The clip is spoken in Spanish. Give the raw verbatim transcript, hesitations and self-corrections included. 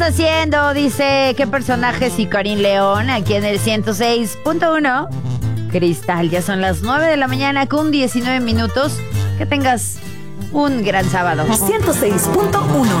haciendo? Dice, ¿qué personajes y Karim León? Aquí en el ciento seis punto uno. Cristal, ya son las nueve de la mañana con diecinueve minutos. Que tengas un gran sábado. ciento seis punto uno.